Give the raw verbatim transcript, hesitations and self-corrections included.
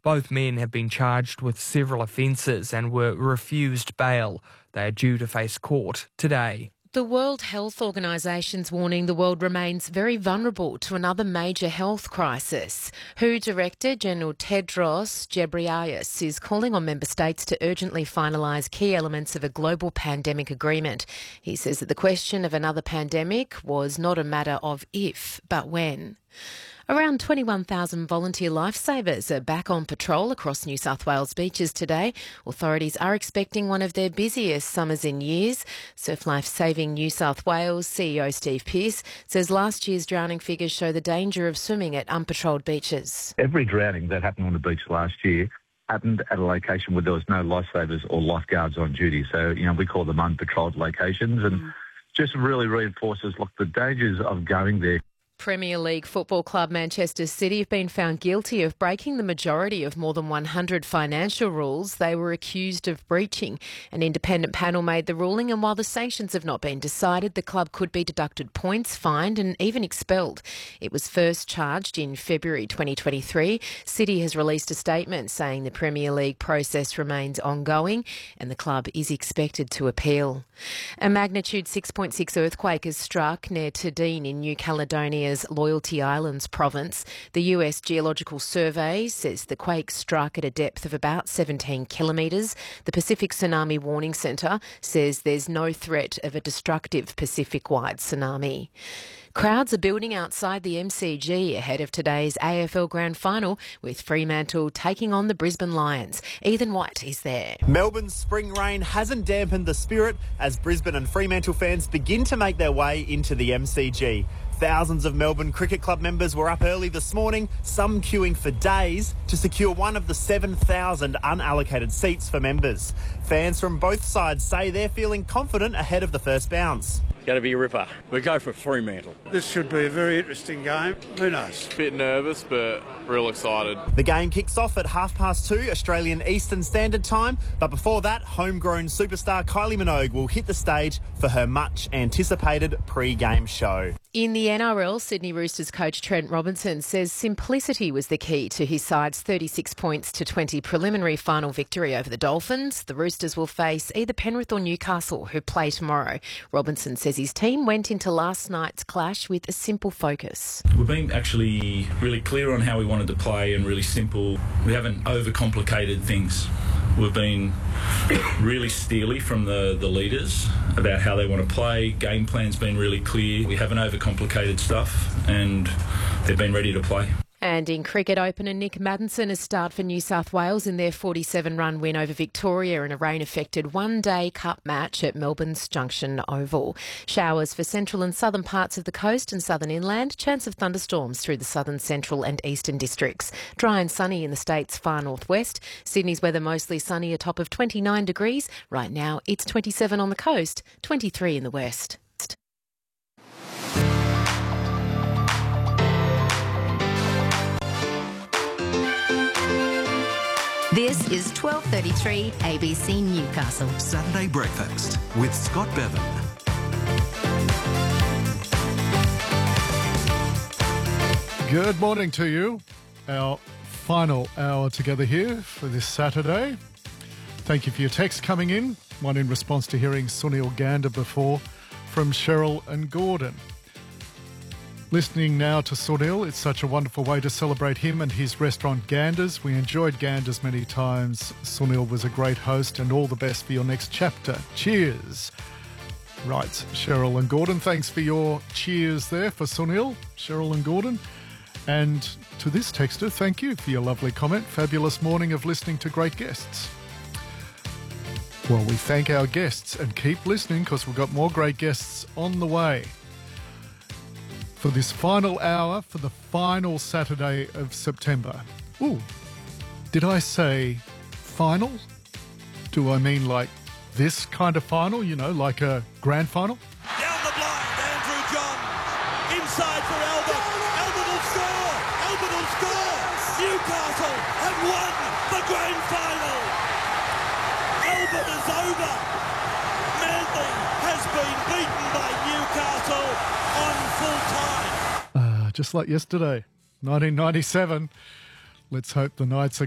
Both men have been charged with several offences and were refused bail. They are due to face court today. The World Health Organisation's warning the world remains very vulnerable to another major health crisis. W H O Director General Tedros Ghebreyesus is calling on member states to urgently finalise key elements of a global pandemic agreement. He says that the question of another pandemic was not a matter of if, but when. Around twenty-one thousand volunteer lifesavers are back on patrol across New South Wales beaches today. Authorities are expecting one of their busiest summers in years. Surf Life Saving New South Wales C E O Steve Pearce says last year's drowning figures show the danger of swimming at unpatrolled beaches. Every drowning that happened on the beach last year happened at a location where there was no lifesavers or lifeguards on duty. So, you know, we call them unpatrolled locations, and mm. just really reinforces, look, the dangers of going there. Premier League football club Manchester City have been found guilty of breaking the majority of more than one hundred financial rules they were accused of breaching. An independent panel made the ruling, and while the sanctions have not been decided, the club could be deducted points, fined and even expelled. It was first charged in February twenty twenty-three. City has released a statement saying the Premier League process remains ongoing and the club is expected to appeal. A magnitude six point six earthquake has struck near Tadine in New Caledonia Loyalty Islands province. The U S Geological Survey says the quake struck at a depth of about seventeen kilometres. The Pacific Tsunami Warning Centre says there's no threat of a destructive Pacific-wide tsunami. Crowds are building outside the M C G ahead of today's A F L Grand Final, with Fremantle taking on the Brisbane Lions. Ethan White is there. Melbourne's spring rain hasn't dampened the spirit as Brisbane and Fremantle fans begin to make their way into the M C G. Thousands of Melbourne Cricket Club members were up early this morning, some queuing for days to secure one of the seven thousand unallocated seats for members. Fans from both sides say they're feeling confident ahead of the first bounce. Going to be a ripper. We go for Fremantle. This should be a very interesting game. Who knows? Bit nervous, but real excited. The game kicks off at half past two Australian Eastern Standard Time, but before that, homegrown superstar Kylie Minogue will hit the stage for her much anticipated pre-game show. In the N R L, Sydney Roosters coach Trent Robinson says simplicity was the key to his side's thirty-six points to twenty preliminary final victory over the Dolphins. The Roosters will face either Penrith or Newcastle, who play tomorrow. Robinson says his team went into last night's clash with a simple focus. We've been actually really clear on how we wanted to play and really simple. We haven't overcomplicated things. We've been really steely from the, the leaders about how they want to play. Game plan's been really clear. We haven't overcomplicated stuff and they've been ready to play. And in cricket, opener Nick Maddinson has started for New South Wales in their forty-seven run win over Victoria in a rain-affected one-day cup match at Melbourne's Junction Oval. Showers for central and southern parts of the coast and southern inland. Chance of thunderstorms through the southern, central and eastern districts. Dry and sunny in the state's far northwest. Sydney's weather mostly sunny, a top of twenty-nine degrees. Right now, it's twenty-seven on the coast, twenty-three in the west. This is twelve thirty-three A B C Newcastle. Saturday Breakfast with Scott Bevan. Good morning to you. Our final hour together here for this Saturday. Thank you for your text coming in. One in response to hearing Sunil Gander before from Cheryl and Gordon. Listening now to Sunil, it's such a wonderful way to celebrate him and his restaurant Ganders. We enjoyed Ganders many times. Sunil was a great host, and all the best for your next chapter. Cheers. Right, Cheryl and Gordon, thanks for your cheers there for Sunil, Cheryl and Gordon. And to this texter, thank you for your lovely comment. Fabulous morning of listening to great guests. Well, we thank our guests and keep listening because we've got more great guests on the way. For this final hour, for the final Saturday of September. Ooh, did I say final? Do I mean like this kind of final, you know, like a grand final? Down the blind, Andrew John. Inside for Albert. Albert will score. Albert will score. Newcastle have won the grand final. Albert is over. Manly has been beaten by Newcastle on full time. Uh, just like yesterday, nineteen ninety-seven. Let's hope the Knights are